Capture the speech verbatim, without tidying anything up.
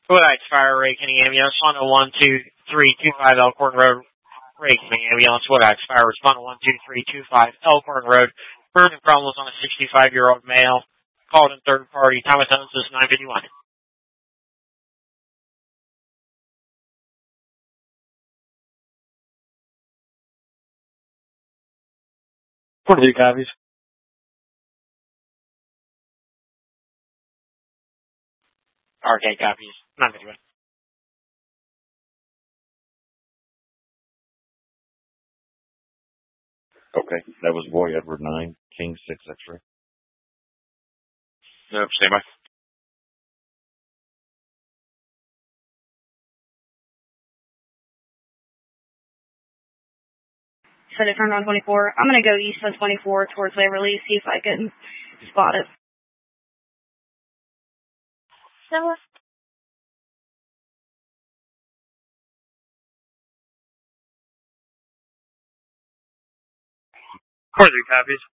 Woodite Fire, Ray County Ambulance, one oh one two three two five Elkhorn Road, Ray County Ambulance, Woodite Fire, one oh one two three two five Elkhorn Road. Burning problems on a sixty-five-year-old male. Called in third party. Time of census nine fifty-one. forty-two copies. Arcade copies. nine fifty-one. Okay, that was Roy Edward nine, King six X-ray. Yep, stand by. So they turned on twenty-four. I'm going to go east on twenty-four towards Waverly, see if I can spot it. So, forty-two copies.